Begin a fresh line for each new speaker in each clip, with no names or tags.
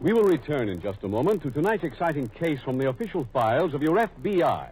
We will return in just a moment to tonight's exciting case from the official files of your FBI.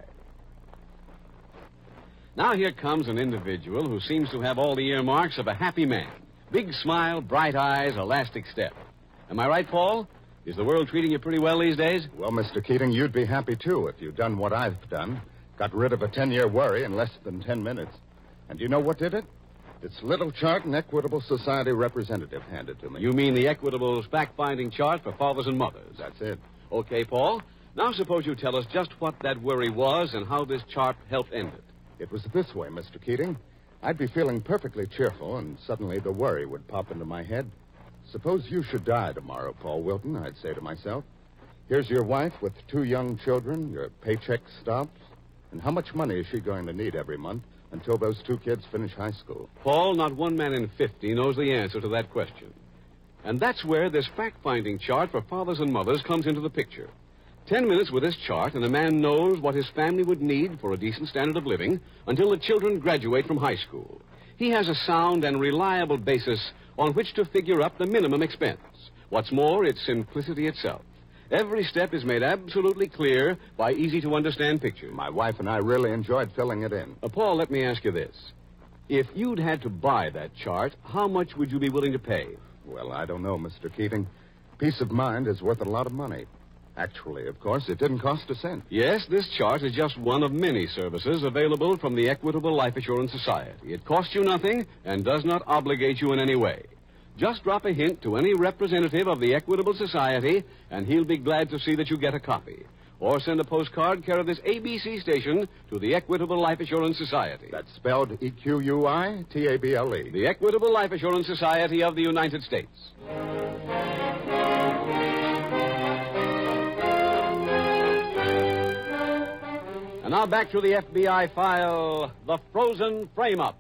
Now here comes an individual who seems to have all the earmarks of a happy man. Big smile, bright eyes, elastic step. Am I right, Paul? Is the world treating you pretty well these days?
Well, Mr. Keating, you'd be happy, too, if you'd done what I've done. Got rid of a 10-year worry in less than 10 minutes. And do you know what did it? It's little chart an Equitable Society representative handed to me.
You mean the Equitable's fact-finding chart for fathers and mothers?
That's it.
Okay, Paul. Now suppose you tell us just what that worry was and how this chart helped end it.
It was this way, Mr. Keating. I'd be feeling perfectly cheerful, and suddenly the worry would pop into my head. Suppose you should die tomorrow, Paul Wilton, I'd say to myself. Here's your wife with 2 young children, your paycheck stops, and how much money is she going to need every month until those 2 kids finish high school?
Paul, not one man in 50 knows the answer to that question. And that's where this fact-finding chart for fathers and mothers comes into the picture. 10 minutes with this chart, and a man knows what his family would need for a decent standard of living until the children graduate from high school. He has a sound and reliable basis on which to figure up the minimum expense. What's more, it's simplicity itself. Every step is made absolutely clear by easy-to-understand pictures.
My wife and I really enjoyed filling it in.
Paul, let me ask you this. If you'd had to buy that chart, how much would you be willing to pay?
Well, I don't know, Mr. Keating. Peace of mind is worth a lot of money. Actually, of course, it didn't cost a cent.
Yes, this chart is just one of many services available from the Equitable Life Assurance Society. It costs you nothing and does not obligate you in any way. Just drop a hint to any representative of the Equitable Society, and he'll be glad to see that you get a copy. Or send a postcard care of this ABC station to the Equitable Life Assurance Society.
That's spelled E-Q-U-I-T-A-B-L-E.
The Equitable Life Assurance Society of the United States. And now back to the FBI file, The Frozen Frame-Up.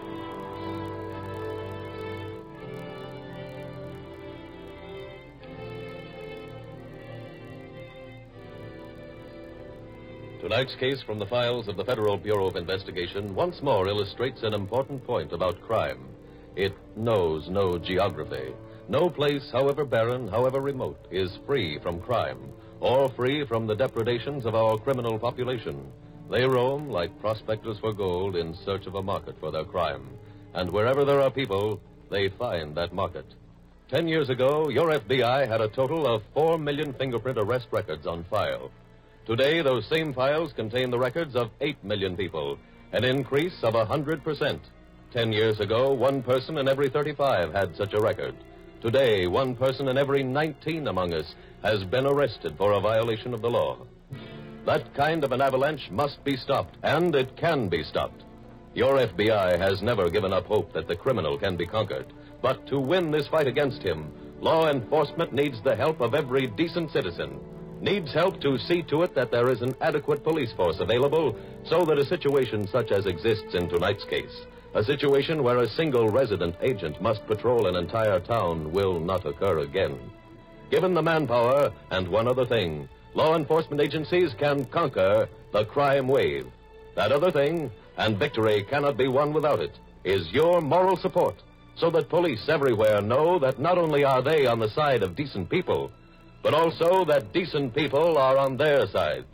Tonight's case from the files of the Federal Bureau of Investigation once more illustrates an important point about crime. It knows no geography. No place, however barren, however remote, is free from crime or free from the depredations of our criminal population. They roam like prospectors for gold in search of a market for their crime. And wherever there are people, they find that market. 10 years ago, your FBI had a total of 4 million fingerprint arrest records on file. Today, those same files contain the records of 8 million people, an increase of 100%. 10 years ago, 1 person in every 35 had such a record. Today, 1 person in every 19 among us has been arrested for a violation of the law. That kind of an avalanche must be stopped, and it can be stopped. Your FBI has never given up hope that the criminal can be conquered. But to win this fight against him, law enforcement needs the help of every decent citizen. Needs help to see to it that there is an adequate police force available so that a situation such as exists in tonight's case, a situation where a single resident agent must patrol an entire town, will not occur again. Given the manpower and one other thing, law enforcement agencies can conquer the crime wave. That other thing, and victory cannot be won without it, is your moral support, so that police everywhere know that not only are they on the side of decent people, but also that decent people are on their side.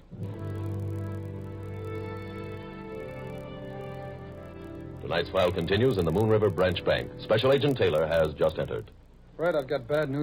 Tonight's file continues in the Moon River Branch Bank. Special Agent Taylor has just entered.
Fred, I've got bad news.